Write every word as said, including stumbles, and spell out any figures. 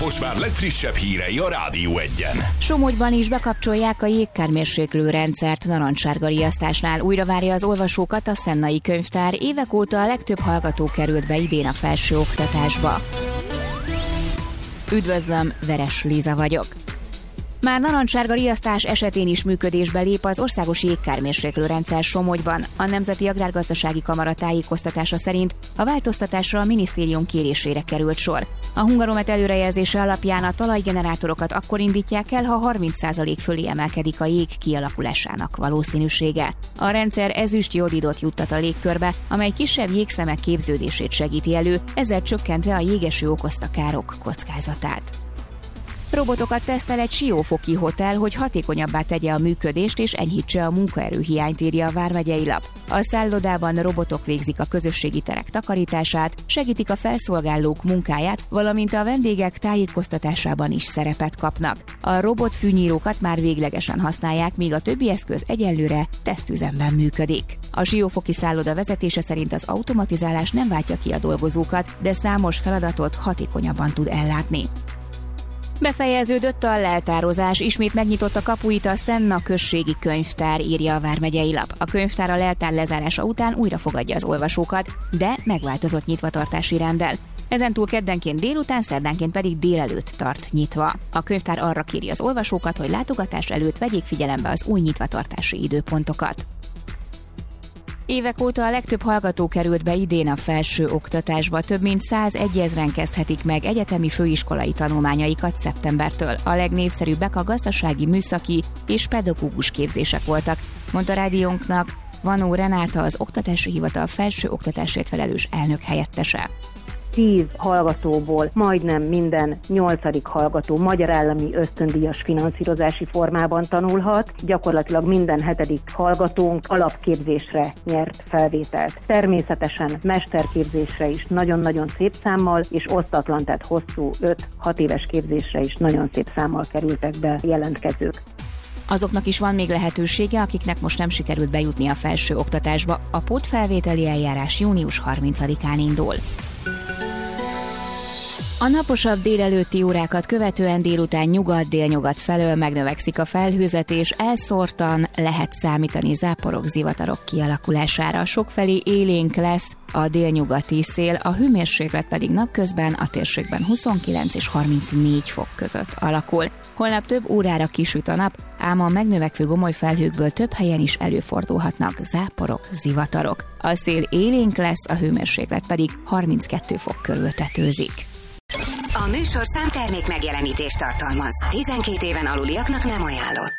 Kaposvár legfrissebb hírei a Rádió Egyen. Somogyban is bekapcsolják a jégkármérséklő rendszert narancssárga riasztásnál. Újra várja az olvasókat a Szennai Könyvtár. Évek óta a legtöbb hallgató került be idén a felsőoktatásba. Üdvözlöm, Veres Liza vagyok. Már narancssárga riasztás esetén is működésbe lép az országos jégkármérséklő rendszer Somogyban. A Nemzeti Agrárgazdasági Kamara tájékoztatása szerint a változtatásra a minisztérium kérésére került sor. A Hungaromet előrejelzése alapján a talajgenerátorokat akkor indítják el, ha harminc százalék fölé emelkedik a jég kialakulásának valószínűsége. A rendszer ezüst jodidot juttat a légkörbe, amely kisebb jégszemek képződését segíti elő, ezzel csökkentve a jégeső okozta károk kockázatát. Robotokat tesztel egy siófoki hotel, hogy hatékonyabbá tegye a működést és enyhítse a munkaerőhiányt, írja a vármegyei lap. A szállodában robotok végzik a közösségi terek takarítását, segítik a felszolgálók munkáját, valamint a vendégek tájékoztatásában is szerepet kapnak. A robotfűnyírókat már véglegesen használják, míg a többi eszköz egyelőre tesztüzemben működik. A siófoki szálloda vezetése szerint az automatizálás nem váltja ki a dolgozókat, de számos feladatot hatékonyabban tud ellátni. Befejeződött a leltározás, ismét megnyitott a kapuit a Szenna községi könyvtár, írja a vármegyei lap. A könyvtár a leltár lezárása után újra fogadja az olvasókat, de megváltozott nyitvatartási renddel. Ezentúl keddenként délután, szerdánként pedig délelőtt tart nyitva. A könyvtár arra kéri az olvasókat, hogy látogatás előtt vegyék figyelembe az új nyitvatartási időpontokat. Évek óta a legtöbb hallgató került be idén a felső oktatásba, több mint százegyezren kezdhetik meg egyetemi főiskolai tanulmányaikat szeptembertől. A legnépszerűbbek a gazdasági, műszaki és pedagógus képzések voltak, mondta rádiónknak Vanó Renáta, az Oktatási Hivatal felső oktatásért felelős elnök helyettese. tíz hallgatóból majdnem minden nyolcadik hallgató magyar állami ösztöndíjas finanszírozási formában tanulhat, gyakorlatilag minden hetedik hallgatónk alapképzésre nyert felvételt. Természetesen mesterképzésre is nagyon-nagyon szép számmal, és osztatlan, tehát hosszú öt-hat éves képzésre is nagyon szép számmal kerültek be jelentkezők. Azoknak is van még lehetősége, akiknek most nem sikerült bejutni a felső oktatásba. A pótfelvételi eljárás június harmincadikán indul. A naposabb délelőtti órákat követően délután nyugat-délnyugat felől megnövekszik a felhőzet, és elszórtan lehet számítani záporok, zivatarok kialakulására. Sokfelé élénk lesz a délnyugati szél, a hőmérséklet pedig napközben a térségben huszonkilenc és harmincnégy fok között alakul. Holnap több órára kisüt a nap, ám a megnövekvő gomoly felhőkből több helyen is előfordulhatnak záporok, zivatarok. A szél élénk lesz, a hőmérséklet pedig harminckettő fok körül tetőzik. A műsor számtermék megjelenítést tartalmaz. tizenkét éven aluliaknak nem ajánlott.